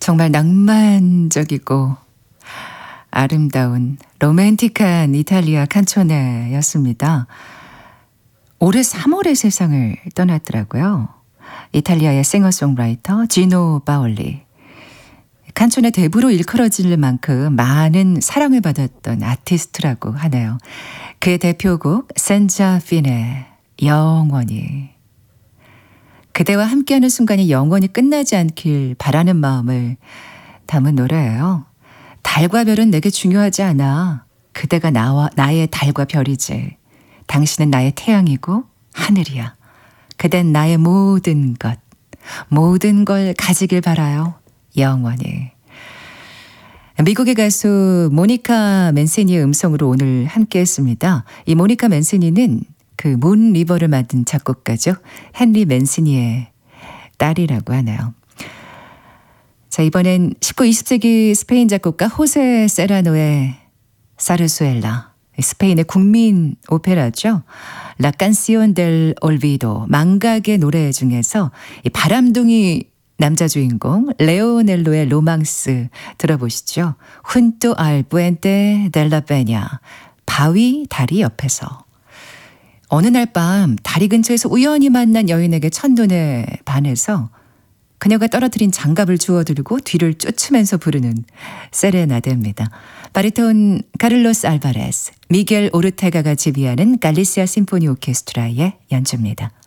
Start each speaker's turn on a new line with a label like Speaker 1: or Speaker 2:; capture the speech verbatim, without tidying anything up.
Speaker 1: 정말 낭만적이고 아름다운 로맨틱한 이탈리아 칸초네였습니다. 올해 삼월에 세상을 떠났더라고요. 이탈리아의 싱어송라이터 지노 바올리. 칸초네 대부로 일컬어질 만큼 많은 사랑을 받았던 아티스트라고 하네요. 그의 대표곡 센자 피네, 영원히. 그대와 함께하는 순간이 영원히 끝나지 않길 바라는 마음을 담은 노래예요. 달과 별은 내게 중요하지 않아. 그대가 나와 나의 달과 별이지. 당신은 나의 태양이고 하늘이야. 그댄 나의 모든 것, 모든 걸 가지길 바라요. 영원히. 미국의 가수 모니카 맨시니의 음성으로 오늘 함께했습니다. 이 모니카 맨시니는 그 문 리버를 만든 작곡가죠. 헨리 맨시니의 딸이라고 하네요. 자, 이번엔 십구, 이십 세기 스페인 작곡가 호세 세라노의 사르수엘라. 스페인의 국민 오페라죠. 라 깐시온 델 올비도, 망각의 노래 중에서 이 바람둥이 남자 주인공 레오넬로의 로망스 들어보시죠. 훈또 알 부엔테 델라 베냐, 바위 다리 옆에서. 어느 날 밤 다리 근처에서 우연히 만난 여인에게 첫눈에 반해서 그녀가 떨어뜨린 장갑을 주워들고 뒤를 쫓으면서 부르는 세레나데입니다. 바리톤 카를로스 알바레스, 미겔 오르테가가 지휘하는 갈리시아 심포니 오케스트라의 연주입니다.